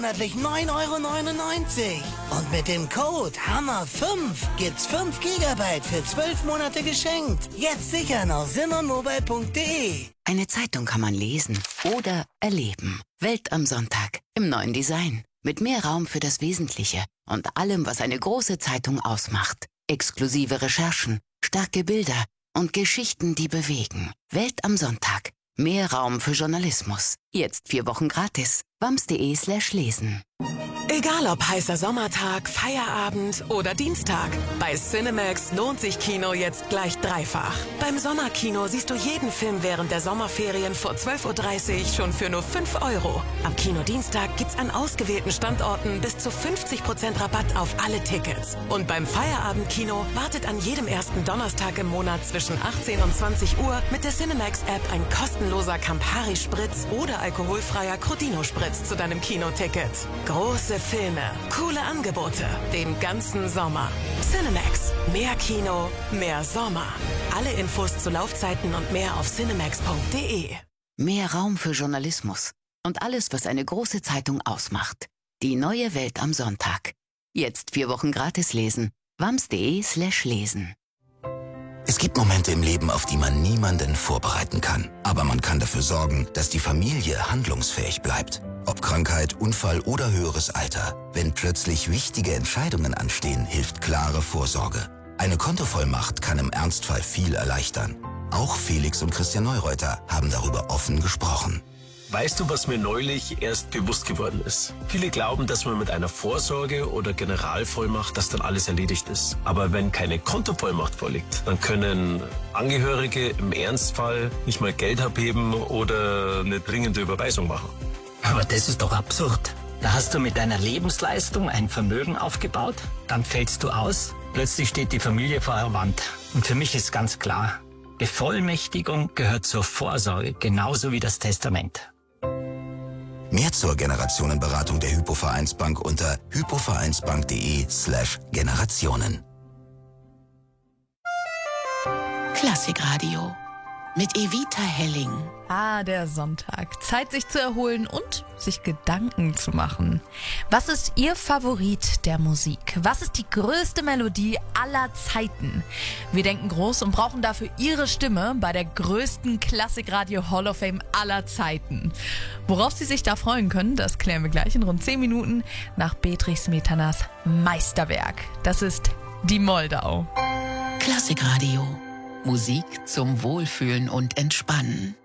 monatlich 9,99 €. Und mit dem Code HAMMER5 gibt's 5 GB für 12 Monate geschenkt. Jetzt sichern auf simmermobile.de. Eine Zeitung kann man lesen oder erleben. Welt am Sonntag im neuen Design. Mit mehr Raum für das Wesentliche und allem, was eine große Zeitung ausmacht. Exklusive Recherchen, starke Bilder und Geschichten, die bewegen. Welt am Sonntag. Mehr Raum für Journalismus. Jetzt 4 Wochen gratis. wams.de/lesen. Egal ob heißer Sommertag, Feierabend oder Dienstag. Bei Cinemax lohnt sich Kino jetzt gleich dreifach. Beim Sommerkino siehst du jeden Film während der Sommerferien vor 12:30 Uhr schon für nur 5 €. Am Kinodienstag gibt's an ausgewählten Standorten bis zu 50% Rabatt auf alle Tickets. Und beim Feierabendkino wartet an jedem ersten Donnerstag im Monat zwischen 18 und 20 Uhr mit der Cinemax-App ein kostenloser Campari-Spritz oder alkoholfreier Crodino-Spritz zu deinem Kinoticket. Große Filme, coole Angebote, den ganzen Sommer. Cinemax. Mehr Kino, mehr Sommer. Alle Infos zu Laufzeiten und mehr auf cinemax.de. Mehr Raum für Journalismus und alles, was eine große Zeitung ausmacht. Die neue Welt am Sonntag. Jetzt 4 Wochen gratis lesen. wams.de/lesen. Es gibt Momente im Leben, auf die man niemanden vorbereiten kann. Aber man kann dafür sorgen, dass die Familie handlungsfähig bleibt. Ob Krankheit, Unfall oder höheres Alter. Wenn plötzlich wichtige Entscheidungen anstehen, hilft klare Vorsorge. Eine Kontovollmacht kann im Ernstfall viel erleichtern. Auch Felix und Christian Neureuter haben darüber offen gesprochen. Weißt du, was mir neulich erst bewusst geworden ist? Viele glauben, dass man mit einer Vorsorge oder Generalvollmacht, dass dann alles erledigt ist. Aber wenn keine Kontovollmacht vorliegt, dann können Angehörige im Ernstfall nicht mal Geld abheben oder eine dringende Überweisung machen. Aber das ist doch absurd. Da hast du mit deiner Lebensleistung ein Vermögen aufgebaut, dann fällst du aus, plötzlich steht die Familie vor der Wand. Und für mich ist ganz klar, Bevollmächtigung gehört zur Vorsorge, genauso wie das Testament. Mehr zur Generationenberatung der Hypo-Vereinsbank unter hypovereinsbank.de/Generationen. Klassikradio mit Evita Helling. Der Sonntag. Zeit, sich zu erholen und sich Gedanken zu machen. Was ist Ihr Favorit der Musik? Was ist die größte Melodie aller Zeiten? Wir denken groß und brauchen dafür Ihre Stimme bei der größten Klassikradio Hall of Fame aller Zeiten. Worauf Sie sich da freuen können, das klären wir gleich in rund 10 Minuten nach Bedřich Smetanas Meisterwerk. Das ist Die Moldau. Klassikradio. Musik zum Wohlfühlen und Entspannen.